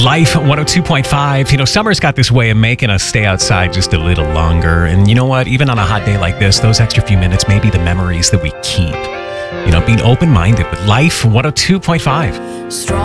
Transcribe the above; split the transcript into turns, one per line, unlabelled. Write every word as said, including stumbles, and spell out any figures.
Life one oh two point five. You know, summer's got this way of making us stay outside just a little longer. And you know what? Even on a hot day like this, those extra few minutes may be the memories that we keep. You know, being open-minded with Life one oh two point five.
Strong.